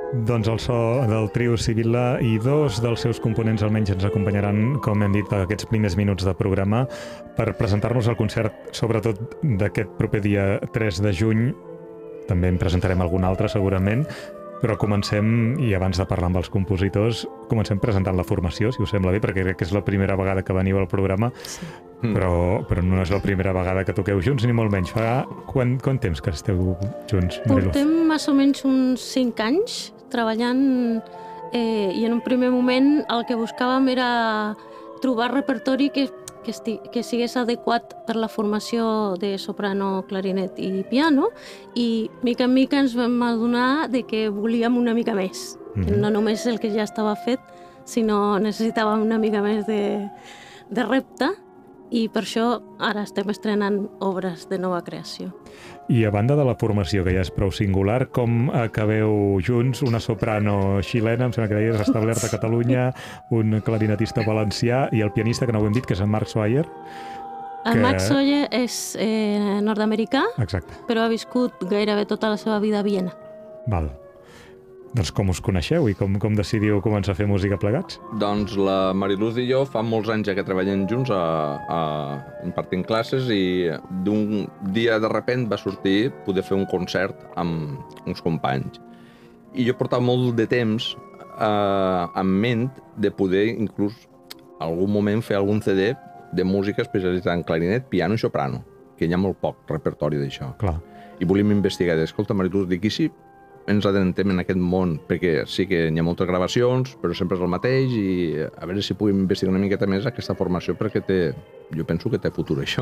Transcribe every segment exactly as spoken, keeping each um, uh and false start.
Doncs el so del trio Sibilla i dos dels seus components almenys ens acompanyaran, com hem dit, aquests primers minuts de programa per presentar-nos el concert, sobretot d'aquest proper dia tres de juny. També en presentarem algun altre, segurament, però comencem, i abans de parlar amb els compositors, comencem presentant la formació, si us sembla bé, perquè crec que és la primera vegada que veniu al programa, sí. però, però no és la primera vegada que toqueu junts, ni molt menys. Fa quant, quant temps que esteu junts, Mariluz? Portem més o menys uns cinc anys treballant eh, i en un primer moment el que buscàvem era trobar repertori que, que, esti, que sigués adequat per la formació de soprano, clarinet i piano, i mica en mica ens vam adonar de que volíem una mica més, mm-hmm. que no només el que ja estava fet, sinó necessitàvem una mica més de, de repte, i per això ara estem estrenant obres de nova creació. I a banda de la formació, que ja és prou singular, com acabeu junts una soprano xilena, em sembla que deies, establerta a Catalunya, un clarinetista valencià i el pianista, que no ho hem dit, que és en Mark Sawyer. El que... Mark Sawyer és eh, nord-americà, exacte. Però ha viscut gairebé tota la seva vida a Viena. Val. Doncs com us coneixeu i com, com decidiu començar a fer música plegats? Doncs la Mariluz i jo fa molts anys ja que treballem junts a, a, impartint classes, i d'un dia de repent va sortir poder fer un concert amb uns companys. I jo portava molt de temps eh, en ment de poder inclús en algun moment fer algun C D de música especialitzada en clarinet, piano i soprano, que hi ha molt poc repertori d'això. Clar. I volíem investigar. Escolta, Mariluz, dic, i si ens adentem en aquest món, perquè sí que hi ha moltes gravacions, però sempre és el mateix, i a veure si puguem investigar una miqueta més aquesta formació, perquè té, jo penso que té futur això.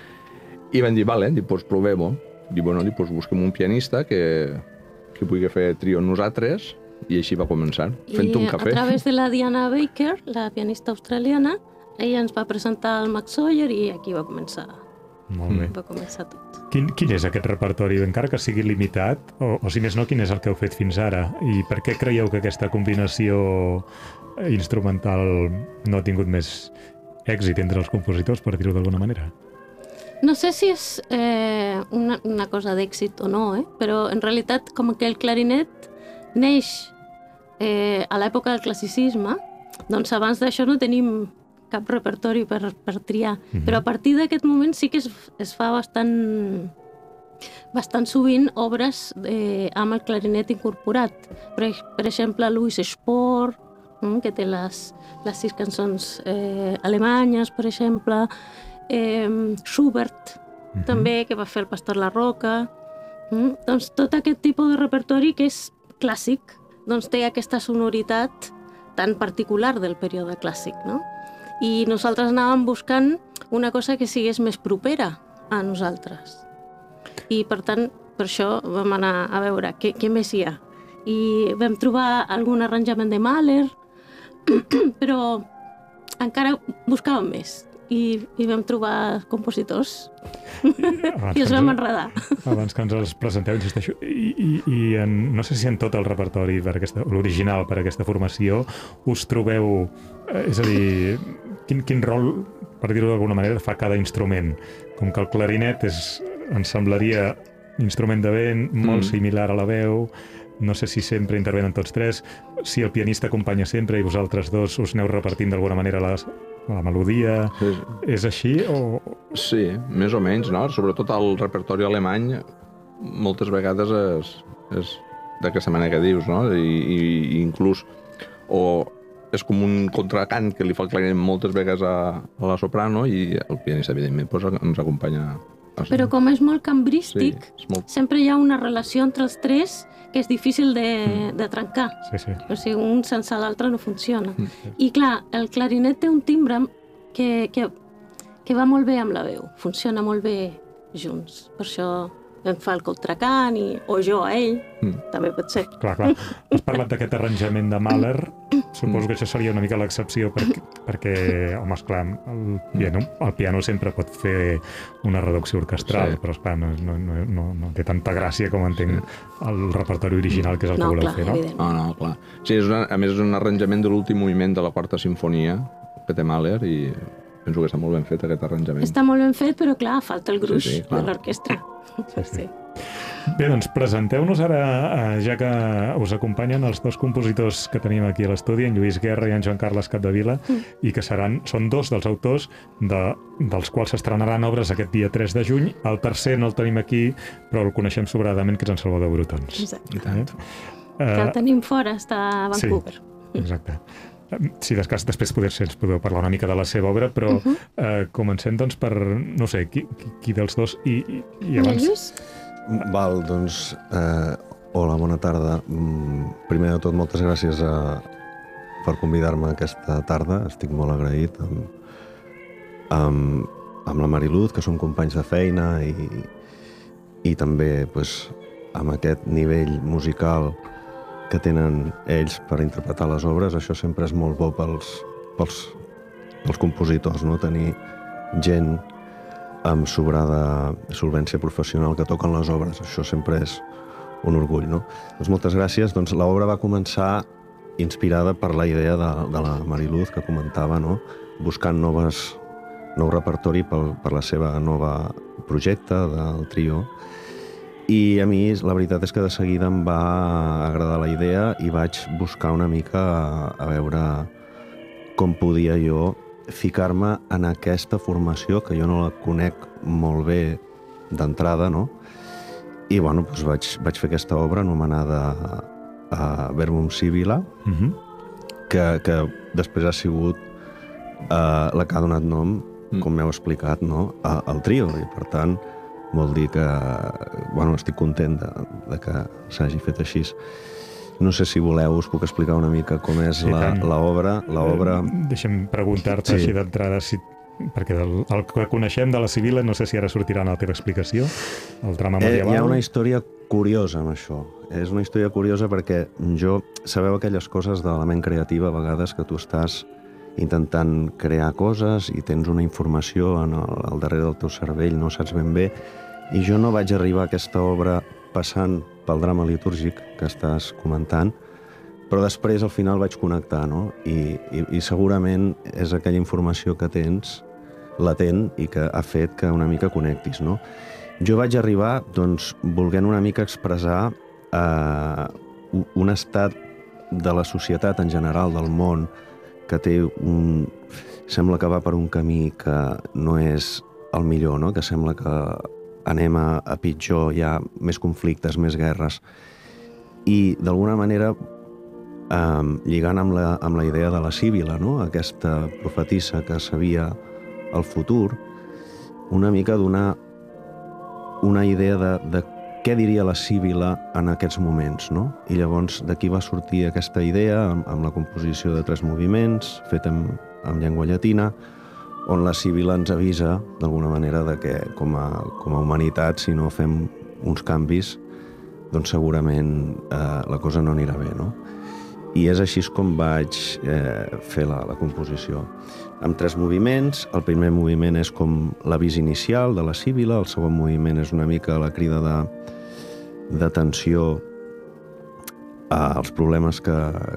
I van dir, vale, dic, doncs provem-ho. Dic, bueno, dic, doncs busquem un pianista que, que pugui fer trio amb nosaltres, i així va començar, fent un cafè. I a través de la Diana Baker, la pianista australiana, ella ens va presentar el Mark Sawyer i aquí va començar. Molt bé. Va començar tot. Quin, quin és aquest repertori, encara que sigui limitat, o, o si més no, quin és el que heu fet fins ara? I per què creieu que aquesta combinació instrumental no ha tingut més èxit entre els compositors, per dir-ho d'alguna manera? No sé si és eh, una, una cosa d'èxit o no, eh? Però en realitat com que el clarinet neix eh, a l'època del classicisme, doncs abans d'això no tenim cap repertori per, per triar. Mm-hmm. Però a partir d'aquest moment sí que es, es fa bastant, bastant sovint obres eh, amb el clarinet incorporat. Per, per exemple, Louis Spohr, mm, que té les, les sis cançons eh, alemanyes, per exemple, eh, Schubert, mm-hmm. també, que va fer el Pastor la Roca. Mm, doncs tot aquest tipus de repertori que és clàssic, doncs té aquesta sonoritat tan particular del període clàssic, no? I nosaltres anàvem buscant una cosa que sigués més propera a nosaltres. I, per tant, per això vam anar a veure què, què més hi ha. I vam trobar algun arranjament de Mahler, però encara buscàvem més. I, i vam trobar compositors i els vam enredar. Abans que ens els presenteu, insisteixo, i, i, i en, no sé si en tot el repertori, per aquesta, l'original per aquesta formació, us trobeu, és a dir, quin, quin rol, per dir-ho d'alguna manera, fa cada instrument? Com que el clarinet és, ens semblaria, instrument de vent, molt mm. similar a la veu, no sé si sempre intervenen tots tres, si el pianista acompanya sempre i vosaltres dos us aneu repartint d'alguna manera les, la melodia. Sí. És així o...? Sí, més o menys, no? Sobretot el repertori alemany moltes vegades és, és d'aquesta manera que dius, no? I, i inclús o és com un contracant que li fa el clarinet moltes vegades a, a la soprano, i el pianista, evidentment, pues, ens acompanya. Però com és molt cambrístic, sí, és molt... sempre hi ha una relació entre els tres que és difícil de, mm. de trencar. Sí, sí. O sigui, un sense l'altre no funciona. Mm. I clar, el clarinet té un timbre que, que, que va molt bé amb la veu, funciona molt bé junts. Per això em fa el contracant, i, o jo a ell, mm. també pot ser. Clar, clar. Has parlat d'aquest arranjament de Mahler, suposo que això seria una mica l'excepció perquè, perquè, home, esclar, el piano, el piano sempre pot fer una reducció orquestral, sí. però esclar, no, no, no, no té tanta gràcia com entenc sí. el repertori original, que és el no, que voleu clar, fer, no? Evident. No, no, clar. Sí, és una, a més és un arranjament de l'últim moviment de la quarta sinfonia que té Mahler, i penso que està molt ben fet aquest arranjament. Està molt ben fet, però clar, falta el gruix sí, sí, de l'orquestra. Sí, sí. Bé, doncs presenteu-nos ara, ja que us acompanyen els dos compositors que tenim aquí a l'estudi, en Lluís Guerra i en Joan Carles Capdevila, mm. i que seran, són dos dels autors de, dels quals s'estrenaran obres aquest dia tres de juny. El tercer no el tenim aquí, però el coneixem sobradament, que és en Salvador Brotons. Exacte. Eh? Que el tenim fora, està a Vancouver. Sí, exacte. Si de cas després poder ser ens podeu parlar una mica de la seva obra, però uh -huh. eh, comencem doncs per, no sé, qui, qui dels dos i, i, i abans... Lluís? Val, doncs, eh, hola, bona tarda. Primer de tot, moltes gràcies a, per convidar-me aquesta tarda. Estic molt agraït amb, amb, amb la Mariluz, que som companys de feina, i, i també pues, amb aquest nivell musical que tenen ells per interpretar les obres. Això sempre és molt bo pels, pels, pels compositors, no? Tenir gent amb sobrada solvència professional que toquen les obres. Això sempre és un orgull, no? Doncs moltes gràcies. Doncs l'obra va començar inspirada per la idea de, de la Mariluz, que comentava, no? Buscant noves, nou repertori per, per la seva nova projecte del trio. I a mi la veritat és que de seguida em va agradar la idea i vaig buscar una mica a, a veure com podia jo ficar-me en aquesta formació, que jo no la conec molt bé d'entrada, no? I, bueno, doncs vaig, vaig fer aquesta obra anomenada uh, Verbum Sibila, uh-huh. que, que després ha sigut uh, la que ha donat nom, mm. com m'heu explicat, no? A, al trio, i per tant vol dir que, bueno, estic content de, de que s'hagi fet així. No sé si voleu, us puc explicar una mica com és sí, l'obra. L'obra... Eh, deixa'm preguntar-te sí. així d'entrada, si, perquè el, el que coneixem de la Sibila, no sé si ara sortirà en la teva explicació, el drama medieval. Eh, hi ha una història curiosa amb això. És una història curiosa perquè jo, sabeu aquelles coses de la ment creativa, a vegades que tu estàs intentant crear coses i tens una informació en el, al darrere del teu cervell, no saps ben bé, i jo no vaig arribar a aquesta obra passant pel drama litúrgic que estàs comentant, però després al final vaig connectar, no? I, i, i segurament és aquella informació que tens latent i que ha fet que una mica connectis, no? Jo vaig arribar, doncs, volent una mica expressar eh, un estat de la societat en general, del món, que té un... sembla que va per un camí que no és el millor, no? Que sembla que anem a, a pitjor, hi ha més conflictes, més guerres. I, d'alguna manera, eh, lligant amb la, amb la idea de la Sibila, no? Aquesta profetissa que sabia el futur, una mica donar una idea de, de què diria la Sibila en aquests moments, no? I llavors d'aquí va sortir aquesta idea amb, amb la composició de tres moviments, feta en, en llengua llatina, on la Sibila ens avisa, d'alguna manera, de que com a, com a humanitat, si no fem uns canvis, doncs segurament eh, la cosa no anirà bé, no? I és així com vaig eh, fer la, la composició. Amb tres moviments. El primer moviment és com l'avís inicial de la Sibila, el segon moviment és una mica la crida de, d'atenció als problemes que,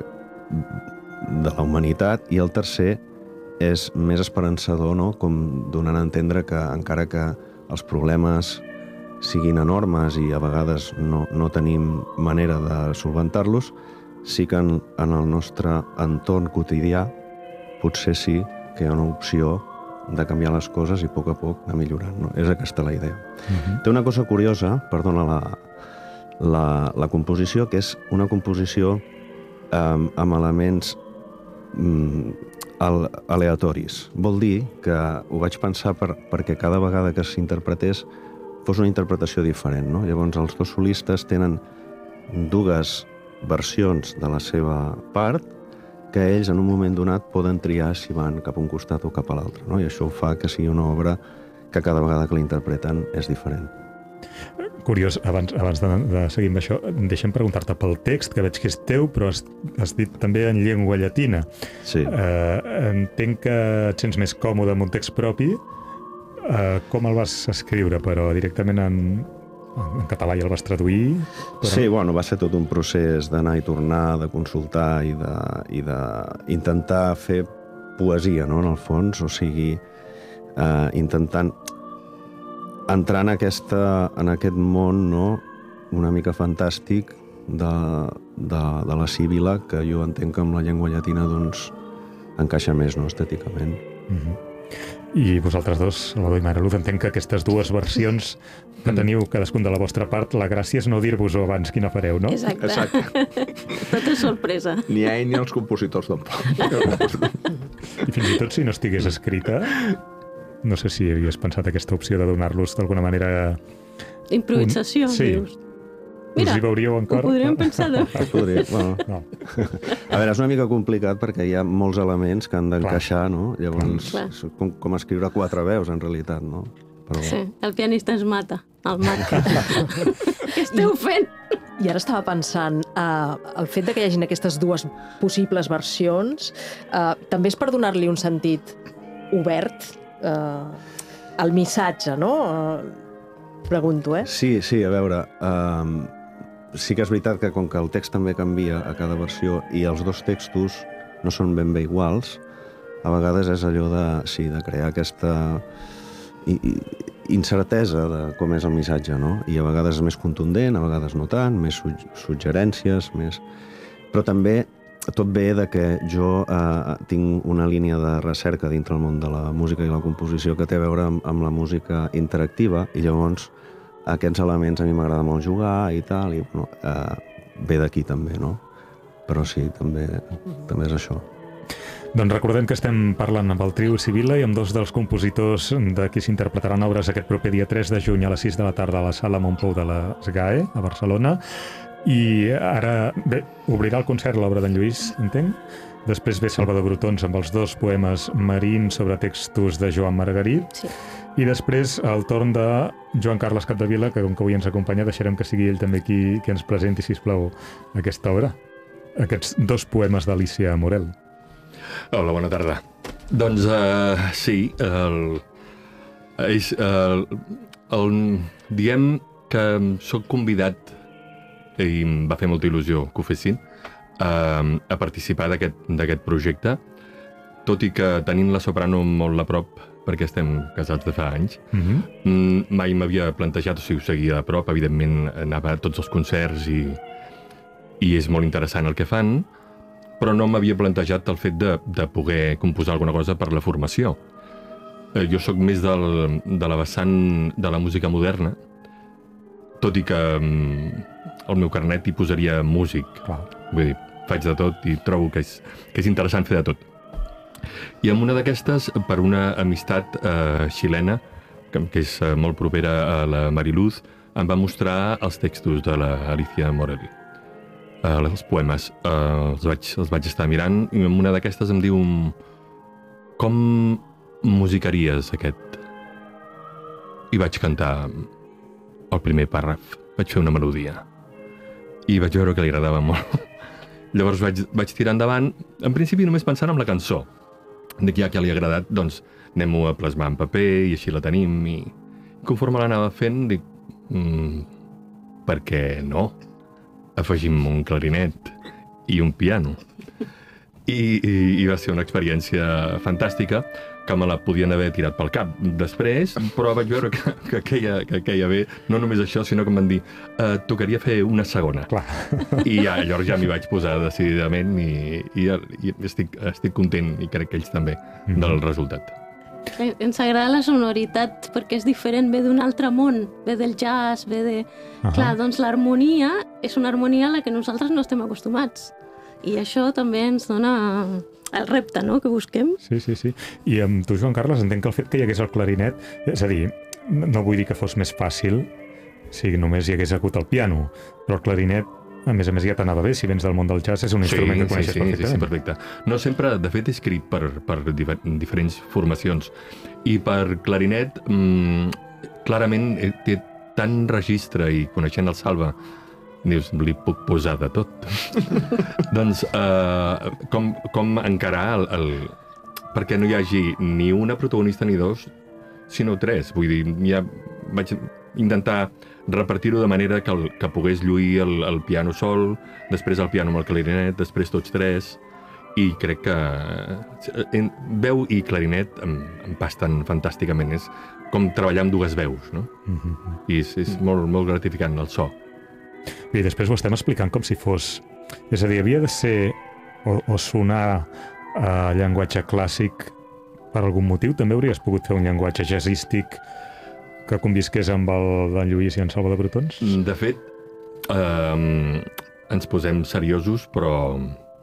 de la humanitat, i el tercer és més esperançador, no? Com donant a entendre que encara que els problemes siguin enormes i a vegades no, no tenim manera de solventar-los, sí que en, en el nostre entorn quotidià potser sí que hi ha una opció de canviar les coses i a poc a poc anar millorant, no? És aquesta la idea. Uh-huh. Té una cosa curiosa, perdona la, la, la composició, que és una composició eh, amb elements mm, aleatoris. Vol dir que ho vaig pensar per, perquè cada vegada que s'interpretés fos una interpretació diferent, no? Llavors els dos solistes tenen dues versions de la seva part que ells en un moment donat poden triar si van cap a un costat o cap a l'altre, no? I això fa que sigui una obra que cada vegada que l'interpreten és diferent. Curiós, abans, abans de, de seguir amb això, deixa'm preguntar-te pel text, que veig que és teu, però has, has dit també en llengua llatina. Sí. Eh, entenc que et sents més còmode amb un text propi. Eh, com el vas escriure, però directament en, en català i el vas traduir? Però... Sí, bueno, va ser tot un procés d'anar i tornar, de consultar i de, i de intentar fer poesia, no?, en el fons, o sigui, eh, intentant entrar en, aquesta, en aquest món, no?, una mica fantàstic de, de, de la Sibila, que jo entenc que amb la llengua llatina doncs, encaixa més, no, estèticament. Mm-hmm. I vosaltres dos, Salvador i Mariluz, entenc que aquestes dues versions que teniu cadascun de la vostra part, la gràcia és no dir-vos-ho abans quina fareu, no? Exacte. Exacte. Tot és sorpresa. Ni a ell ni als compositors tampoc. I fins i tot si no estigués escrita, no sé si havies pensat aquesta opció de donar-los d'alguna manera... Improvisació, Un... sí. dius. Mira, us hi veuríeu encara? Ho podríem pensar de... Es podria, bueno. No. A veure, és una mica complicat perquè hi ha molts elements que han d'encaixar, no? Llavors, Clar. és com, com escriure quatre veus, en realitat, no? Però... Sí, el pianista ens mata, el Marc. Què esteu fent? I ara estava pensant, eh, el fet de que hi hagin aquestes dues possibles versions eh, també és per donar-li un sentit obert eh, al missatge, no? Eh, pregunto, eh? Sí, sí, a veure... Um, sí que és veritat que com que el text també canvia a cada versió i els dos textos no són ben bé iguals, a vegades és allò de, sí, de crear aquesta i, i, incertesa de com és el missatge, no? I a vegades és més contundent, a vegades no tant, més su suggerències, més... Però també tot ve de que jo eh, tinc una línia de recerca dintre el món de la música i la composició que té a veure amb, amb la música interactiva i llavors aquests elements a mi m'agrada molt jugar i tal, i bueno, eh, ve d'aquí també, no? Però sí, també, també és això. Doncs recordem que estem parlant amb el trio Sibila i amb dos dels compositors de qui s'interpretaran obres aquest proper dia tres de juny a les sis de la tarda a la Sala Montpou de la S G A E, a Barcelona. I ara, bé, obrirà el concert l'obra d'en Lluís, entenc? Després ve Salvador Brotons amb els dos poemes marins sobre textos de Joan Margarit. Sí. I després el torn de Joan Carles Capdevila, que com que avui ens acompanya, deixarem que sigui ell també qui, qui ens presenti, sisplau, aquesta obra. Aquests dos poemes d'Alícia Morel. Hola, bona tarda. Doncs uh, sí, el, és, el, el, diem que soc convidat, i em va fer molta il·lusió que ho fessin, a, a participar d'aquest projecte, tot i que tenint la soprano molt a prop, perquè estem casats de fa anys, mm-hmm. mai m'havia plantejat, o sigui, ho seguia a prop, evidentment anava a tots els concerts i, i és molt interessant el que fan, però no m'havia plantejat el fet de, de poder composar alguna cosa per la formació. Eh, jo sóc més del, de la vessant de la música moderna, tot i que mm, el meu carnet hi posaria músic. Clar. Vull dir, faig de tot i trobo que és, que és interessant fer de tot. I amb una d'aquestes, per una amistat eh, xilena, que, que és eh, molt propera a la Mariluz, em va mostrar els textos de la Alícia Morel, eh, els poemes. Eh, els, vaig, els vaig estar mirant i amb una d'aquestes em diu com musicaries aquest? I vaig cantar el primer pàrraf, vaig fer una melodia i vaig veure que li agradava molt. Llavors vaig, vaig tirar endavant, en principi només pensant en la cançó. Dic, ja que li ha agradat, doncs anem-ho a plasmar en paper i així la tenim. I conforme l'anava fent, dic, mmm, per què no? Afegim un clarinet i un piano. I, i, i va ser una experiència fantàstica, que me la podien haver tirat pel cap després, però vaig veure que, que, queia, que queia bé, no només això, sinó que em van dir eh, tocaria fer una segona. Clar. I ja, llavors ja m'hi vaig posar decididament i, i, i estic, estic content, i crec que ells també, mm-hmm. del resultat. Ens agrada la sonoritat perquè és diferent, ve d'un altre món, ve del jazz, ve de... Uh-huh. Clar, doncs l'harmonia és una harmonia a la que nosaltres no estem acostumats. I això també ens dona el repte, no?, que busquem. Sí, sí, sí. I amb tu, Joan Carles, entenc que el fet que hi hagués el clarinet, és a dir, no vull dir que fos més fàcil si només hi hagués hagut el piano, però el clarinet, a més a més, ja t'anava bé, si vens del món del jazz, és un instrument sí, que coneixes sí, sí, perfectament. Sí, sí, perfecte. No, sempre, de fet, he escrit per, per difer diferents formacions. I per clarinet, mmm, clarament, té tant registre, i coneixent el Salva, dius, li puc posar de tot. Doncs, eh, com, com encarar el, el... perquè no hi hagi ni una protagonista ni dos, sinó tres. Vull dir, ja vaig intentar repartir-ho de manera que, el, que pogués lluir el, el piano sol, després el piano amb el clarinet, després tots tres, i crec que en, veu i clarinet em, em pasten fantàsticament. És com treballar amb dues veus, no? Mm-hmm. I és, és molt, molt gratificant el so. I després ho estem explicant com si fos... És a dir, havia de ser o, o sonar a llenguatge clàssic per algun motiu. També hauries pogut fer un llenguatge jazzístic que convisqués amb el d'en Lluís i en Salvador Brotons? De fet, eh, ens posem seriosos, però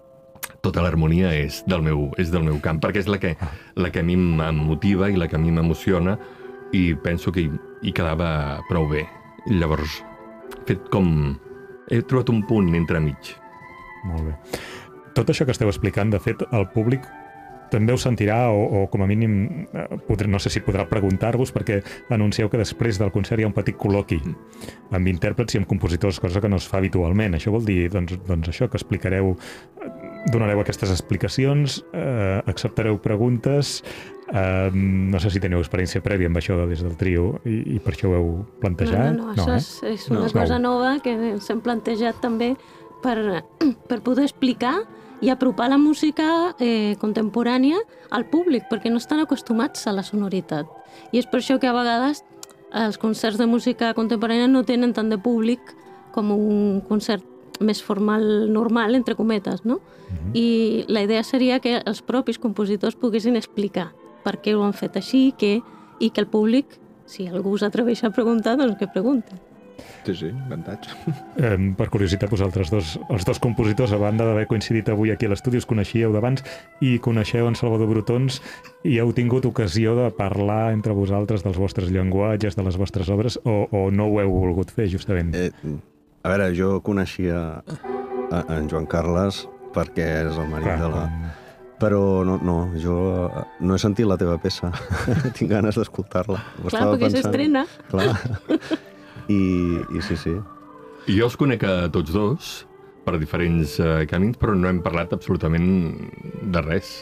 tota l'harmonia és del meu, és del meu camp, perquè és la que, la que a mi em motiva i la que a mi m'emociona, i penso que hi, hi quedava prou bé. I llavors, fet com... He trobat un punt entremig. Molt bé. Tot això que esteu explicant, de fet, el públic també ho sentirà o, o com a mínim, podré, no sé si podrà preguntar-vos, perquè anuncieu que després del concert hi ha un petit col·loqui amb intèrprets i amb compositors, cosa que no es fa habitualment. Això vol dir, doncs, doncs això, que explicareu, donareu aquestes explicacions, eh, acceptareu preguntes, eh, no sé si teniu experiència prèvia amb això des del trio i, i per això ho heu plantejat. No, no, no, això no, és, és una no, cosa nou. nova que ens hem plantejat també per, per poder explicar i apropar la música eh, contemporània al públic, perquè no estan acostumats a la sonoritat. I és per això que a vegades els concerts de música contemporània no tenen tant de públic com un concert més formal, normal, entre cometes, no? Uh-huh. I la idea seria que els propis compositors poguessin explicar per què ho han fet així que, i que el públic, si algú s'atreveix a preguntar, doncs que pregunti. Sí, sí, encantats. Eh, per curiositat, vosaltres dos, els dos compositors, a banda d'haver coincidit avui aquí a l'estudi, us coneixíeu d'abans i coneixeu en Salvador Brotons i heu tingut ocasió de parlar entre vosaltres dels vostres llenguatges, de les vostres obres, o, o no ho heu volgut fer, justament? Eh, a veure, jo coneixia a, en Joan Carles perquè és el marit Clar, de la... com... Però no, no, jo no he sentit la teva peça. Tinc ganes d'escoltar-la. Ho Clar, estava perquè pensant. s'estrena. Clar. I, I sí, sí. I jo els conec a tots dos per diferents eh, camins, però no hem parlat absolutament de res.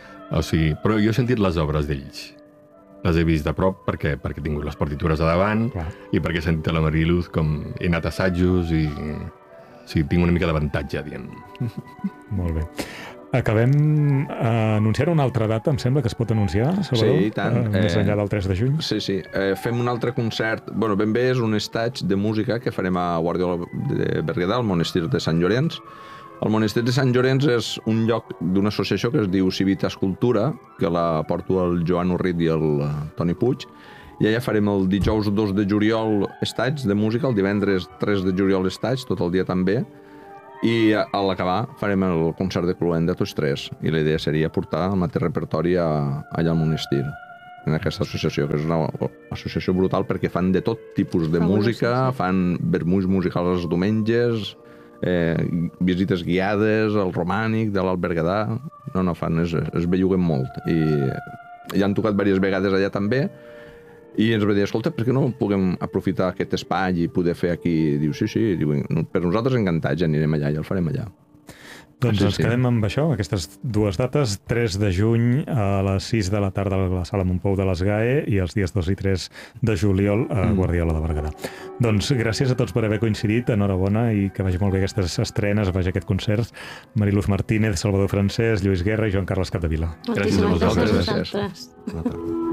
O sigui, però jo he sentit les obres d'ells. Les he vist de prop perquè, perquè he tingut les partitures a davant. Clar. I perquè he sentit a la Mariluz com he anat a assajos i... O sigui, tinc una mica d'avantatge, diguem. Molt bé. Acabem eh, anunciant una altra data, em sembla que es pot anunciar, Salvador? Sí, i tant. Eh, més enllà del tres de juny? Sí, sí. Eh, fem un altre concert. Bueno, ben bé és un estatge de música que farem a Guardiola de Berguedà, al monestir de Sant Llorenç. El monestir de Sant Llorenç és un lloc d'una associació que es diu Civitas Cultura, que la porto el Joan Urrit i el Toni Puig, i allà farem el dijous dos de juliol estatge de música, el divendres tres de juliol estatge, tot el dia també, i a l'acabar farem el concert de Cluenda tots tres, i la idea seria portar el mateix repertori a, allà al monestir, en aquesta associació, que és una associació brutal perquè fan de tot tipus de Fa música, bones, sí. fan vermulls musicals els diumenges, eh, visites guiades, el romànic de l'Alt Berguedà, no, no, fan, es, es belluguen molt, i ja han tocat diverses vegades allà també, i ens va dir, escolta, per què no puguem aprofitar aquest espai i poder fer aquí? Diu, sí, sí, diu, per nosaltres encantats, ja anirem allà, ja el farem allà. Doncs Sí, ens sí. quedem amb això, aquestes dues dates, tres de juny a les sis de la tarda a la Sala Montpou de les G A E i els dies dos i tres de juliol a Guardiola de Berguedà. Doncs gràcies a tots per haver coincidit, enhorabona i que vagi molt bé aquestes estrenes, vagi aquest concert. Mariluz Martínez, Salvador Francesc, Lluís Guerra i Joan Carles Capdevila. Gràcies a Moltíssimes vosaltres. gràcies a vosaltres. Una tarda.